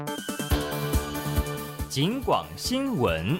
警广新闻。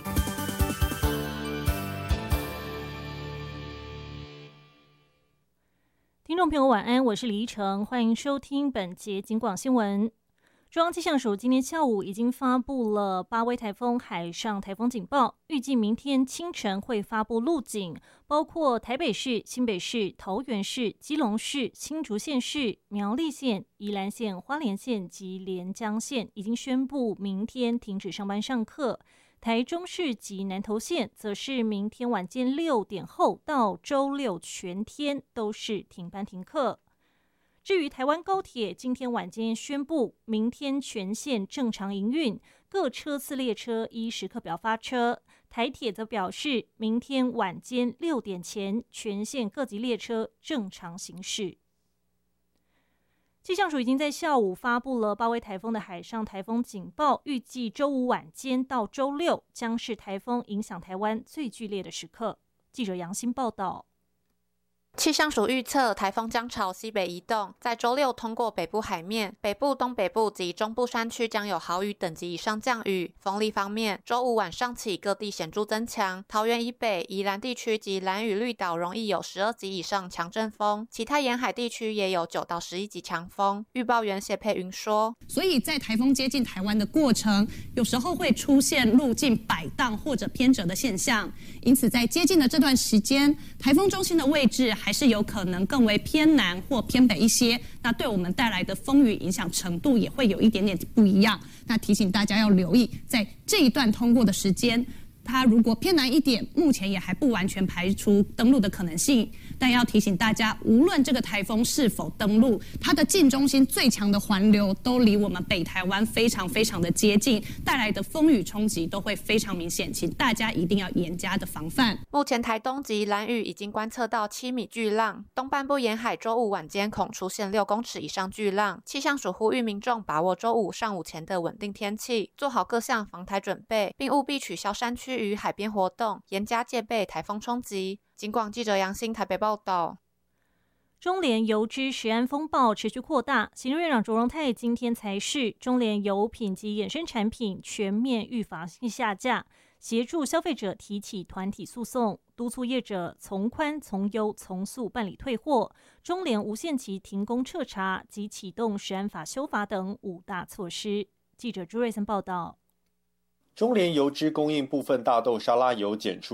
听众朋友晚安，我是李依晨，欢迎收听本节警广新闻。中央气象署今天下午已经发布了8威台风海上台风警报，预计明天清晨会发布路警，包括台北市、新北市、桃园市、基隆市、新竹县市、苗栗县、宜兰县、花莲县及连江县已经宣布明天停止上班上课。台中市及南投县则是明天晚间6点后到周六全天都是停班停课。至于台湾高铁，今天晚间宣布明天全线正常营运，各车次列车依时刻表发车。台铁则表示，明天晚间6点前，全线各级列车正常行驶。气象署已经在下午发布了8威台风的海上台风警报，预计周五晚间到周六将是台风影响台湾最剧烈的时刻。记者杨欣报道。 气象署预测，台风将朝西北移动，在周六通过北部海面，北部、东北部及中部山区将有豪雨等级以上降雨。风力方面，周五晚上起各地显著增强，桃园以北、宜兰地区及兰屿绿岛容易有12级以上强阵风，其他沿海地区也有9到11级强风。预报员谢佩云说：“ 所以在台风接近台湾的过程，有时候会出现路径摆荡或者偏折的现象，因此在接近的这段时间，台风中心的位置还是有可能更为偏南或偏北一些，那对我们带来的风雨影响程度也会有一点点不一样。那提醒大家要留意，在这一段通过的时间，它如果偏南一点，目前也还不完全排除登陆的可能性。但要提醒大家，无论这个台风是否登陆，它的近中心最强的环流都离我们北台湾非常非常的接近，带来的风雨冲击都会非常明显，请大家一定要严加的防范。 目前台东及兰屿已经观测到7米巨浪，东半部沿海周五晚间恐出现6公尺以上巨浪。气象署呼吁民众把握周五上午前的稳定天气，做好各项防台准备，并务必取消山区与海边活动，严加戒备台风冲击。警广记者杨欣台北报道。 中联油脂食安风暴持续扩大，行政院长卓荣泰今天才是中联油品及衍生产品全面预防性下架，协助消费者提起团体诉讼，督促业者从宽从优从速办理退货，中联无限期停工彻查及启动食安法修法等5大措施。记者朱瑞森报道。 中联油脂供应部分大豆沙拉油检出